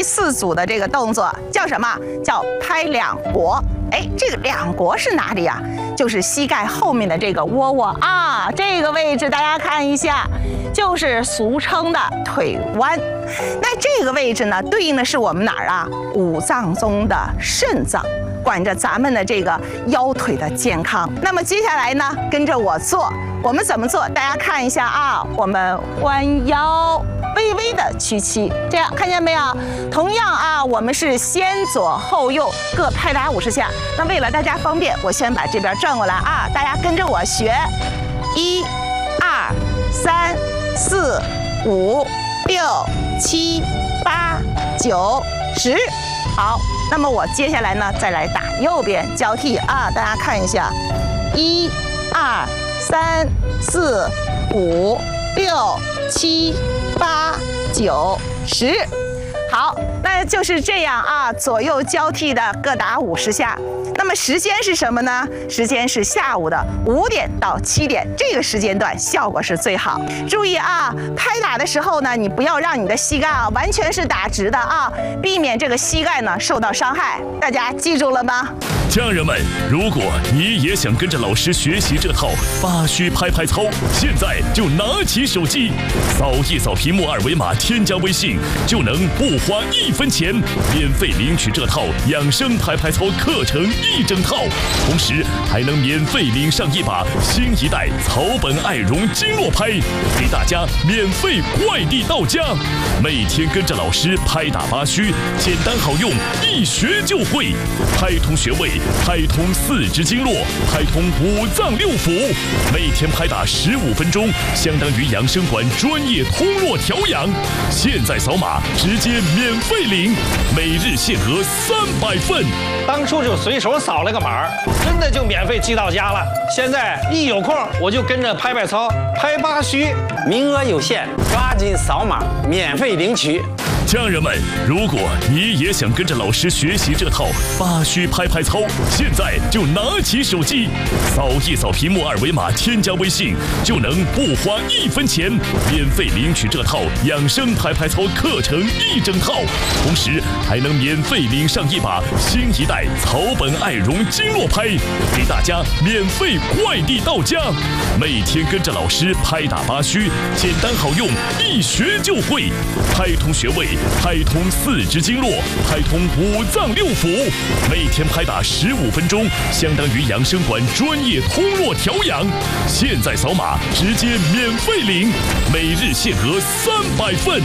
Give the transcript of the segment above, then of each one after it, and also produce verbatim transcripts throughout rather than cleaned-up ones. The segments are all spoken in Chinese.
四组的这个动作叫什么？叫拍两国。哎，这个两国是哪里呀？就是膝盖后面的这个窝窝啊，这个位置大家看一下，就是俗称的腿弯。那这个位置呢，对应的是我们哪儿啊？五脏中的肾脏，管着咱们的这个腰腿的健康。那么接下来呢，跟着我做，我们怎么做？大家看一下啊，我们弯腰，微微的屈膝，这样看见没有？同样啊，我们是先左后右各拍打五十下。那为了大家方便，我先把这边转过来啊，大家跟着我学，一、二、三、四、五、六、七、八、九、十。好，那么我接下来呢，再来打右边交替啊，大家看一下，一、二、三、四、五、六、七、八、九、十。好，那就是这样啊，左右交替的各打五十下。那么时间是什么呢？时间是下午的五点到七点，这个时间段效果是最好。注意啊，拍打的时候呢，你不要让你的膝盖啊完全是打直的啊，避免这个膝盖呢受到伤害。大家记住了吗？ 家人们，如果你也想跟着老师学习这套八虚拍拍操，现在就拿起手机，扫一扫屏幕二维码，添加微信，就能不花一分钱免费领取这套养生拍拍操课程一整套，同时还能免费领上一把新一代草本爱绒经络拍，给大家免费快递到家。每天跟着老师拍打八虚，简单好用，一学就会，拍通穴位，拍通四肢经络，拍通五脏六腑，每天拍打十五分钟，相当于养生馆专业通络调养。现在扫码直接免费领，每日限额三百份。 当初就随手扫了个码，真的就免费寄到家了。现在一有空我就跟着拍拍操，拍八虚， 名额有限，抓紧扫码免费领取。 家人们，如果你也想跟着老师学习这套八虚拍拍操，现在就拿起手机，扫一扫屏幕二维码，添加微信，就能不花一分钱免费领取这套养生拍拍操课程一整套，同时还能免费领上一把新一代草本爱绒经络拍，给大家免费快递到家。每天跟着老师拍打八虚，简单好用，一学就会，拍通穴位，拍通四肢经络，拍通五脏六腑，每天拍打十五分钟，相当于养生馆专业通络调养。现在扫码直接免费领，每日限额三百份。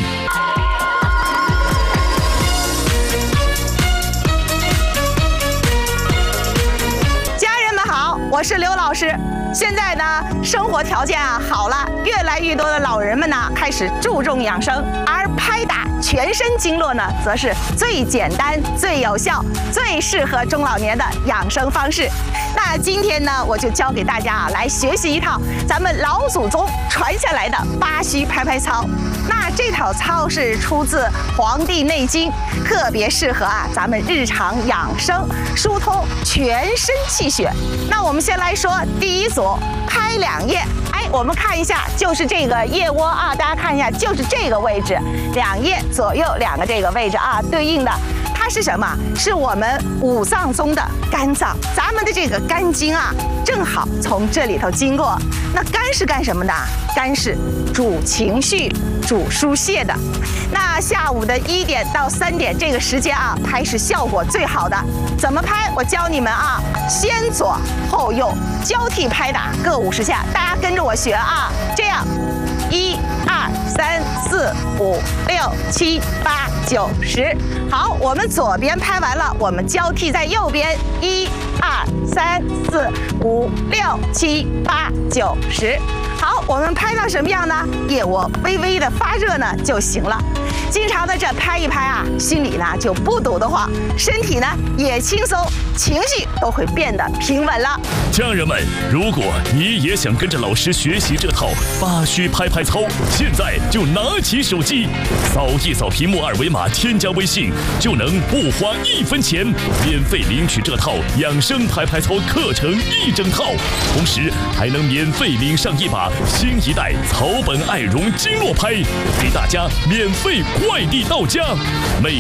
家人们好，我是刘老师。现在呢，生活条件啊好了，越来越多的老人们呢开始注重养生，而拍打全身经络呢，则是最简单、最有效、最适合中老年的养生方式。那今天呢，我就教给大家啊，来学习一套咱们老祖宗传下来的八虚拍拍操。那这套操是出自《黄帝内经》，特别适合啊咱们日常养生，疏通全身气血。那我们先来说第一组，拍两腋。哎，我们看一下，就是这个腋窝啊，大家看一下，就是这个位置，两腋左右两个这个位置啊，对应的。它是什么？是我们五脏中的肝脏，咱们的这个肝经啊，正好从这里头经过。那肝是干什么的？肝是主情绪、主疏泄的。那下午的一点到三点这个时间啊，拍是效果最好的。怎么拍？我教你们啊，先左后右交替拍打各五十下，大家跟着我学啊，这样。一、二、三、四、五、六、七、八、九、十。好，我们左边拍完了，我们交替在右边，一、二、三、四、五、六、七、八、九、十。好，我们拍到什么样呢？腋窝微微的发热呢就行了。经常的这拍一拍啊，心里呢就不堵得慌，身体呢也轻松，情绪都会变得平稳了。 家人们，如果你也想跟着老师学习这套八虚拍拍操，现在就拿起手机，扫一扫屏幕二维码，添加微信，就能不花一分钱免费领取这套养生拍拍操课程一整套，同时还能免费领上一把新一代草本爱绒经络拍，给大家免费快递到家。每